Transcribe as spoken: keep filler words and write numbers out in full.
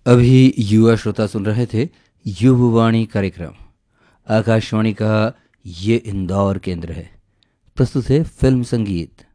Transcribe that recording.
अभी युवा श्रोता सुन रहे थे युववाणी कार्यक्रम। आकाशवाणी का ये इंदौर केंद्र है। प्रस्तुत है फिल्म संगीत।